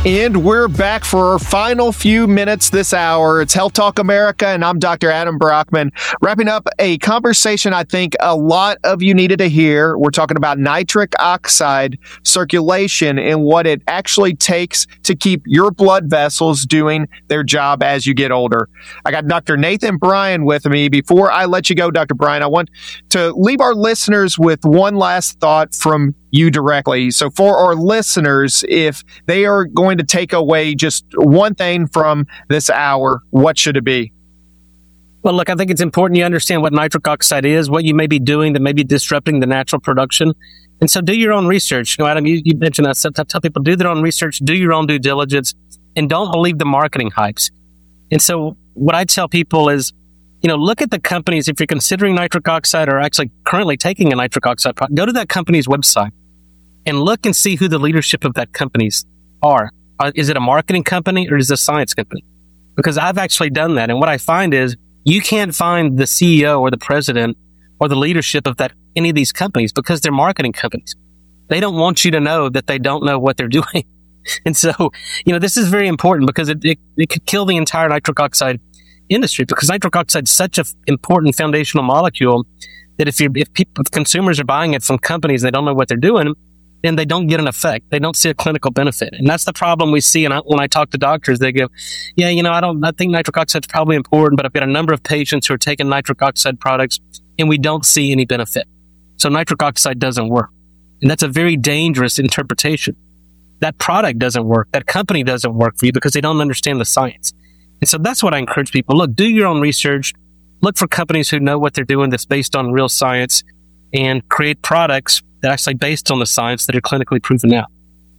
And we're back for our final few minutes this hour. It's Health Talk America, and I'm Dr. Adam Brockman, wrapping up a conversation I think a lot of you needed to hear. We're talking about nitric oxide circulation and what it actually takes to keep your blood vessels doing their job as you get older. I got Dr. Nathan Bryan with me. Before I let you go, Dr. Bryan, I want to leave our listeners with one last thought from you directly. So for our listeners, if they are going to take away just one thing from this hour, what should it be? Well, look, I think it's important you understand what nitric oxide is, what you may be doing that may be disrupting the natural production. And so do your own research. You know, Adam, you mentioned that. So I tell people, do their own research, do your own due diligence, and don't believe the marketing hypes. And so what I tell people is, you know, look at the companies. If you're considering nitric oxide or actually currently taking a nitric oxide product, go to that company's website and look and see who the leadership of that companies are. Is it a marketing company or is it a science company? Because I've actually done that. And what I find is you can't find the CEO or the president or the leadership of any of these companies because they're marketing companies. They don't want you to know that they don't know what they're doing. And so, you know, this is very important because it could kill the entire nitric oxide industry, because nitric oxide is such an important foundational molecule that if consumers are buying it from companies, they don't know what they're doing, then they don't get an effect. They don't see a clinical benefit. And that's the problem we see. And when I talk to doctors, they go, yeah, you know, I think nitric oxide is probably important, but I've got a number of patients who are taking nitric oxide products and we don't see any benefit. So nitric oxide doesn't work. And that's a very dangerous interpretation. That product doesn't work. That company doesn't work for you because they don't understand the science. And so that's what I encourage people. Look, do your own research. Look for companies who know what they're doing that's based on real science, and create products that are actually based on the science that are clinically proven out.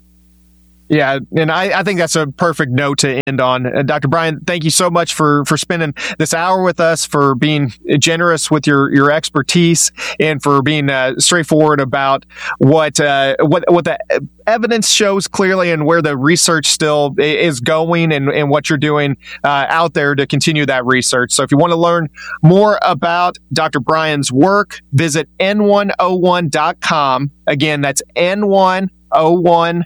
Yeah, and I think that's a perfect note to end on. Dr. Bryan, thank you so much for spending this hour with us, for being generous with your expertise, and for being straightforward about what the evidence shows clearly and where the research still is going, and what you're doing out there to continue that research. So if you want to learn more about Dr. Bryan's work, visit n101.com. Again, that's n101.com.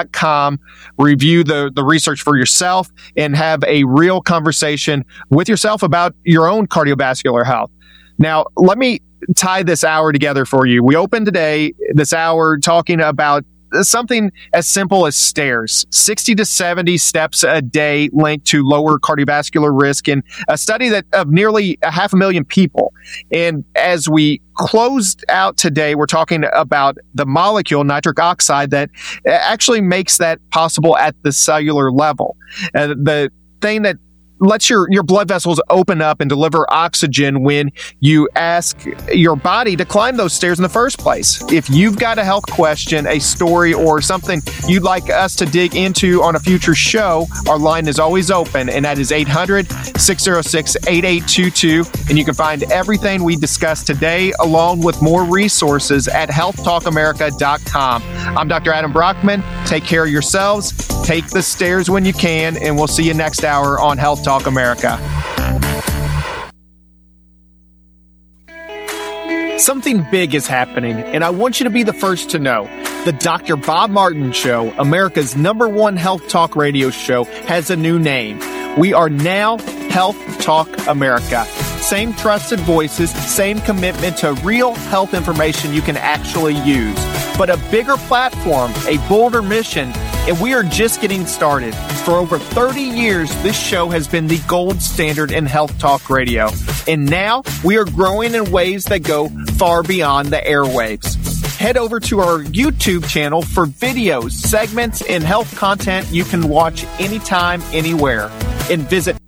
Review the research for yourself and have a real conversation with yourself about your own cardiovascular health. Now, let me tie this hour together for you. We opened this hour talking about something as simple as stairs, 60 to 70 steps a day linked to lower cardiovascular risk in a study of nearly 500,000 people. And as we closed out today, we're talking about the molecule nitric oxide that actually makes that possible at the cellular level. The thing that lets your blood vessels open up and deliver oxygen when you ask your body to climb those stairs in the first place. If you've got a health question, a story, or something you'd like us to dig into on a future show, our line is always open, and that is 800-606-8822. And you can find everything we discussed today, along with more resources, at healthtalkamerica.com. I'm Dr. Adam Brockman. Take care of yourselves. Take the stairs when you can, and we'll see you next hour on Health Talk America. Something big is happening, and I want you to be the first to know. The Dr. Bob Martin Show, America's #1 health talk radio show, has a new name. We are now Health Talk America. Same trusted voices, same commitment to real health information you can actually use, but a bigger platform, a bolder mission, and we are just getting started. For over 30 years, this show has been the gold standard in health talk radio. And now we are growing in ways that go far beyond the airwaves. Head over to our YouTube channel for videos, segments, and health content you can watch anytime, anywhere. And visit